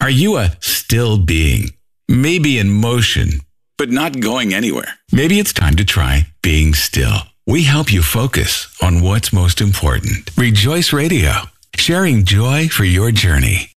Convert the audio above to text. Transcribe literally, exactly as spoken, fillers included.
Are you a still being? Maybe in motion, but not going anywhere. Maybe it's time to try being still. We help you focus on what's most important. Rejoice Radio, sharing joy for your journey.